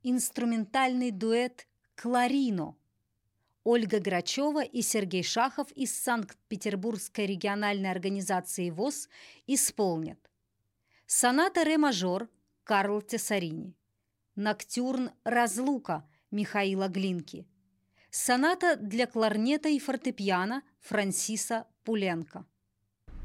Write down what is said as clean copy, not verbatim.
инструментальный дуэт «Кларино». Ольга Грачева и Сергей Шахов из Санкт-Петербургской региональной организации ВОС исполнят: соната ре-мажор Карл Тессарини, ноктюрн «Разлука» Михаила Глинки, соната для кларнета и фортепиано Франсиса Пуленко.